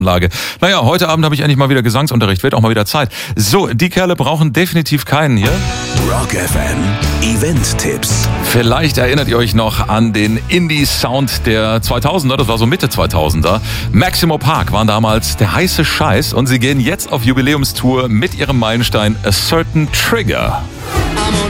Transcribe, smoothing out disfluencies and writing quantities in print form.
Lage. Naja, heute Abend habe ich endlich mal wieder Gesangsunterricht, wird auch mal wieder Zeit. So, die Kerle brauchen definitiv keinen hier. Rock FM Event-Tipps. Vielleicht erinnert ihr euch noch an den Indie-Sound der 2000er, das war so Mitte 2000er. Maximo Park waren damals der heiße Scheiß und sie gehen jetzt auf Jubiläumstour mit ihrem Meilenstein A Certain Trigger.